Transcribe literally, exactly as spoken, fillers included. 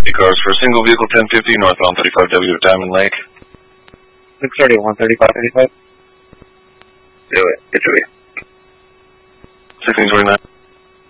fifty cars for a single vehicle ten fifty northbound thirty-five W at Diamond Lake. six thirty-one, thirty-five, thirty-five. Do it. Get to it. sixteen twenty-nine.